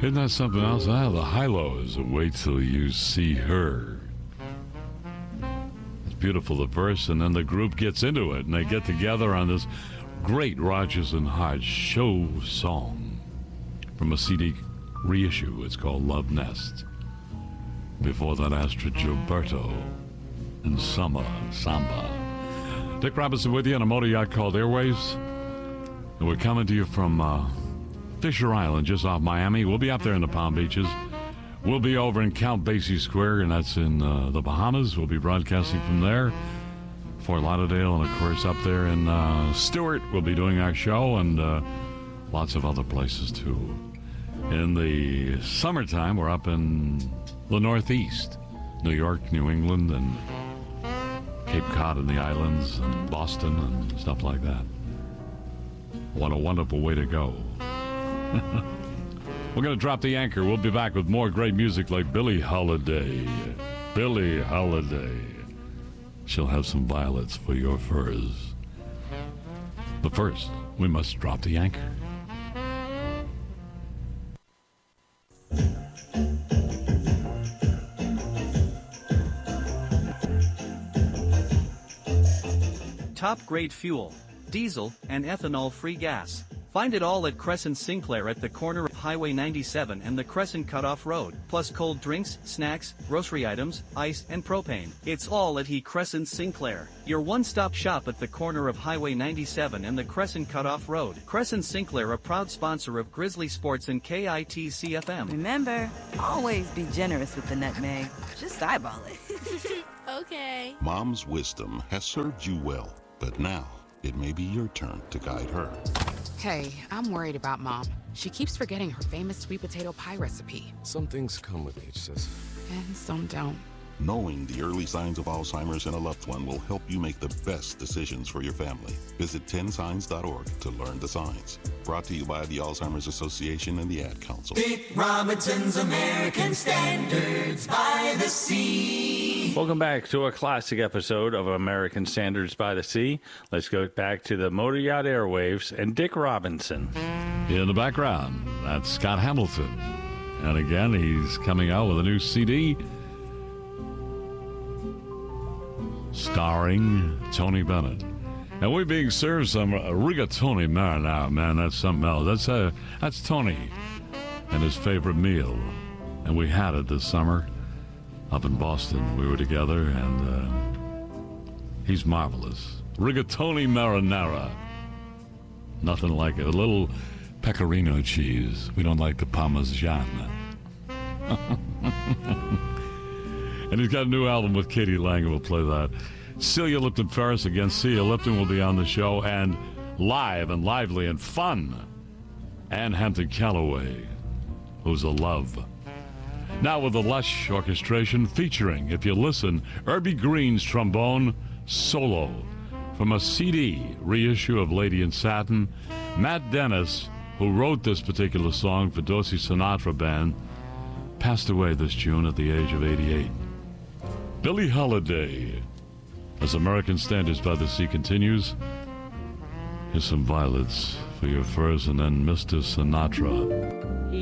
Isn't that something else? Ah, the high-lows. Wait till you see her. It's beautiful, the verse, and then the group gets into it, and they get together on this great Rodgers and Hart show song from a CD reissue. It's called Love Nest. Before that, Astrid Gilberto and Samba. Dick Robinson with you on a motor yacht called Airwaves. And we're coming to you from Fisher Island, just off Miami. We'll be up there in the Palm Beaches. We'll be over in Count Basie Square, and that's in the Bahamas. We'll be broadcasting from there. Fort Lauderdale, and of course up there in Stewart, we'll be doing our show, and lots of other places too. In the summertime, we're up in the Northeast, New York, New England, and Cape Cod and the islands, and Boston, and stuff like that. What a wonderful way to go. We're going to drop the anchor. We'll be back with more great music like Billie Holiday. Billie Holiday. She'll have some violets for your furs. But first, we must drop the anchor. Top-grade fuel, diesel, and ethanol-free gas. Find it all at Crescent Sinclair at the corner of Highway 97 and the Crescent Cutoff Road, plus cold drinks, snacks, grocery items, ice, and propane. It's all at He Crescent Sinclair, your one-stop shop at the corner of Highway 97 and the Crescent Cutoff Road. Crescent Sinclair, a proud sponsor of Grizzly Sports and KITC-FM. Remember, always be generous with the nutmeg. Just eyeball it. Okay. Mom's wisdom has served you well, but now it may be your turn to guide her. Hey, I'm worried about Mom. She keeps forgetting her famous sweet potato pie recipe. Some things come with age, sis. And some don't. Knowing the early signs of Alzheimer's in a loved one will help you make the best decisions for your family. Visit 10signs.org to learn the signs. Brought to you by the Alzheimer's Association and the Ad Council. Dick Robinson's American Standards by the Sea. Welcome back to a classic episode of American Standards by the Sea. Let's go back to the Motor Yacht Airwaves and Dick Robinson. In the background, that's Scott Hamilton. And again, he's coming out with a new CD starring Tony Bennett. And we're being served some rigatoni marinara, man. That's something else. That's Tony and his favorite meal. And we had it this summer up in Boston. We were together, and he's marvelous. Rigatoni marinara. Nothing like it. A little pecorino cheese. We don't like the Parmigiana. And he's got a new album with Katie Lang, and we'll play that. Celia Lipton Ferris against Celia Lipton will be on the show, and live and lively and fun, Ann Hampton Calloway, who's a love. Now with the lush orchestration featuring, if you listen, Irby Green's trombone solo from a CD reissue of Lady in Satin. Matt Dennis, who wrote this particular song for Dorsey Sinatra Band, passed away this June at the age of 88. Billie Holiday, as American Standards by the Sea continues. Here's some violets for your furs, and then Mr. Sinatra.